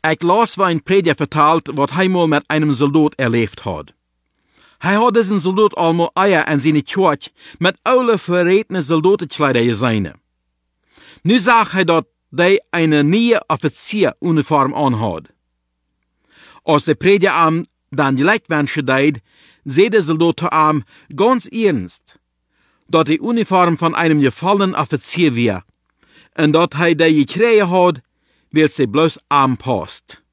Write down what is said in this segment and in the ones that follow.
Ik las waar een prediger vertelt wat hij mal met einem Soldat erlebt had. Hij had diesen Soldat allemaal eier en zijn tjoort met oude verretene soldatenkleider gezien. Nu zag hij dat hij een nieuwe Offizieruniform aanhad. Als de prediger hem dan die Leitwänsche deed, zei de Soldat zu ihm ganz ernst, dat die Uniform von einem gefallenen Offizier war en dat hij die gekregen had, weil sie bloß aanpast.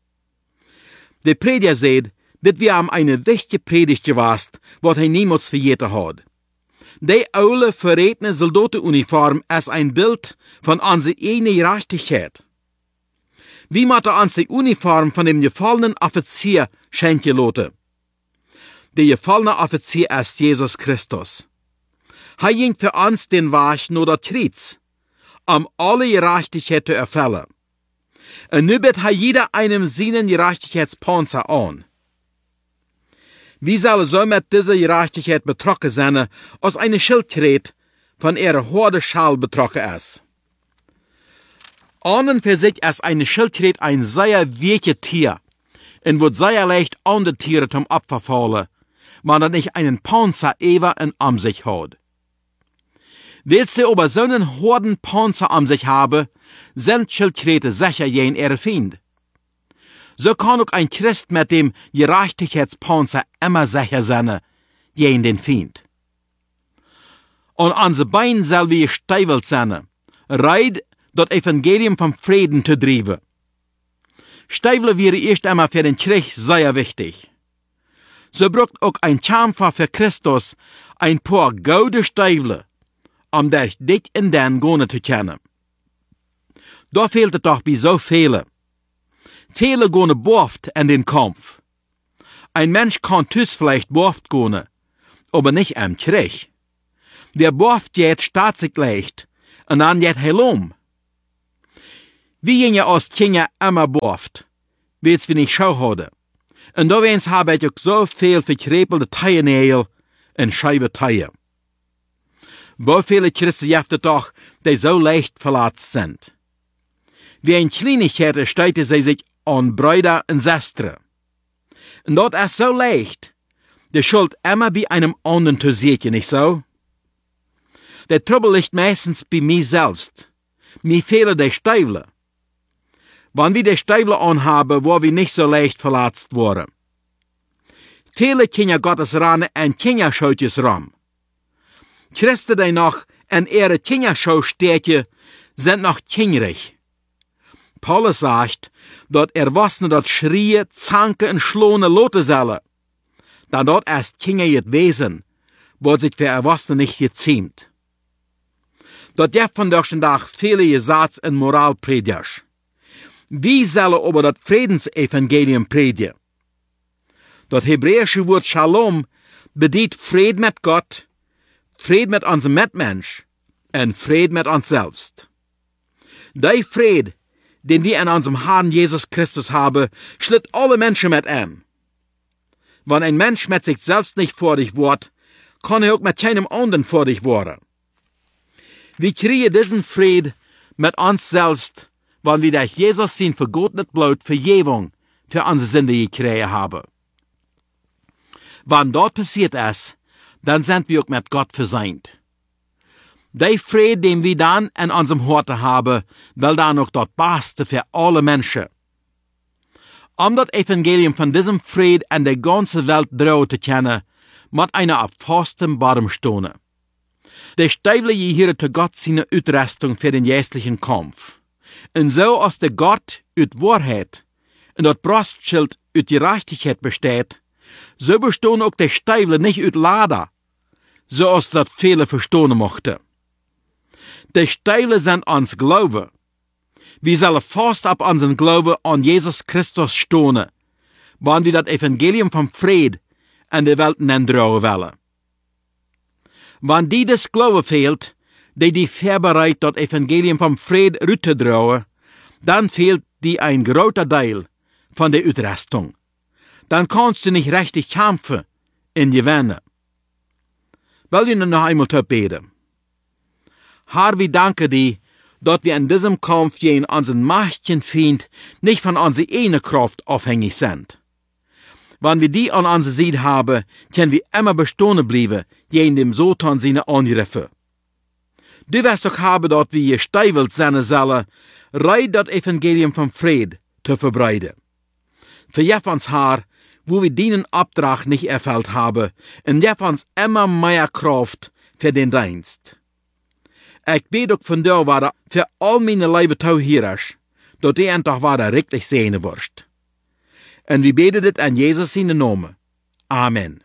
De prediger zei, dit war ihm eine wichtige Predigt gewesen, wat hij niemals vergeten had. Die oude verretene Soldatenuniform ist ein Bild von unserer eigenen Gerechtigkeit. Wie moet ons die Uniform von dem gefallenen Offizier schenken lassen? Der gefallene Offizier ist Jesus Christus. Hij ging für uns den Weg naar dat Kreuz, alle Gerechtigkeit zu erfüllen. Und nu bietet jeder einem seinen Gerechtigkeitspanzer an. Wie soll so mit dieser Gerechtigkeit betroffen sein, als eine Schildkröte von ihrer harte Schal betroffen ist? An und für sich ist eine Schildkröte ein sehr weiches Tier und wird sehr leicht andere Tiere zum Opfer fallen, wenn er nicht einen Panzer über und sich hat. Willst du aber so einen harten Panzer sich haben, sind Schildkröte sicher jen ihre Feind. So kann auch ein Christ mit dem Gerechtigkeitspanzer immer sicher sein, jen den Feind. Und unsere Beine soll wie gesteivelt sein, reid das Evangelium vom Frieden zu driven. Steivle wäre erst einmal für den Krieg sehr wichtig. So braucht auch ein Kämpfer für Christus ein paar gute Steivle, durch dich in den gehen zu können. Da fehlt es doch bei so vielen. Viele gehen boft in den Kampf. Ein Mensch kann tüs vielleicht boft gehen, aber nicht im Krieg. Der boft jetzt staat sich leicht, und dann geht herum. Wie gingen als Kinder immer boft, weil's wir nicht schau hadden. Und da wens habe ich auch so viel verkrepelte Teiernägel und scheibe Teier. Wo viele Christen jeften doch, die so leicht verletzt sind. Wie ein Kleinigkeit steiten sie sich an Brüder und Schwestern. Und dort ist so leicht, die Schuld immer bei einem anderen zu sehen, nicht so? Der Trouble liegt meistens bei mir selbst. Mir fehlen die Stiefel. Wenn wir die Stiefel anhaben, wo wir nicht so leicht verletzt wurden. Viele Kinder Gottes rennen und Kinderschautjes ran. Christen, die noch in ihre Kinderschau stehen, sind noch kinderig. Paulus sagt, dass Erwachsene dort schreien, zanken und schlonen loten sollen. Dann dort erst Kinder jetzt Wesen, wo sich für Erwachsene nicht geziemt. Dort gibt von durch den Tag viele Gesetz- und Moralpredigers. Wie sollen aber das Friedensevangelium predigen? Das hebräische Wort Shalom bedeutet Frieden mit Gott, Frieden mit unserem Mitmensch und Frieden mit uns selbst. Der Frieden, den wir in unserem Herrn Jesus Christus haben, schlitt alle Menschen mit ihm. Wenn ein Mensch mit sich selbst nicht vor dich wird, kann er auch mit keinem anderen vor dich werden. Wir kriegen diesen Frieden mit uns selbst, weil wir durch Jesus sein vergotenes Blut Vergebung für unsere Sünde gekriegt haben. Wenn dort passiert ist, dann sind wir auch mit Gott versöhnt. Der Frieden, den wir dann in unserem Herzen haben, will dann auch das Beste für alle Menschen. Das Evangelium von diesem Frieden in der ganzen Welt drohen zu können, muss einer auf festem Boden stehen. Der Stiefel hier zu Gott seine Utrüstung für den geistlichen Kampf. Und so als der Gott aus Wahrheit und das Brustschild aus Gerechtigkeit besteht, so bestehen auch die Stiefel nicht aus Leder, so als das viele verstehen mochten. Die Stiefel sind ans Glauben. Wir sollen fast ab unseren Glauben an Jesus Christus stehen, wenn wir das Evangelium vom Frieden in der Welt nennen wollen. Wenn die das Glauben fehlt, die vorbereitet das Evangelium vom Frieden rüttedrohen, dann fehlt die ein großer Teil von der Utrüstung. Dann kannst du nicht richtig kämpfen in gewinnen. Will ich noch einmal beten? Herr, wir danken dir, dass wir in diesem Kampf gegen unseren mächtigen Feind nicht von unserer eigenen Kraft abhängig sind. Wenn wir die an unserer Seite haben, können wir immer bestehen bleiben gegen dem Satan seine Angriffe. Du wirst doch haben, dass wir gesteivelt sein sollen, das Evangelium von Fried zu verbreiten. Für jefans Haar, wo wir diesen Auftrag nicht erfüllt haben, und jefans immer mehr Kraft für den Dienst. Ich bete auch von dir, Vater, für all meine liebe Zuhörer, dass die einfach Vater richtig sehen wirst. Und wir beten das an Jesus in den Namen. Amen.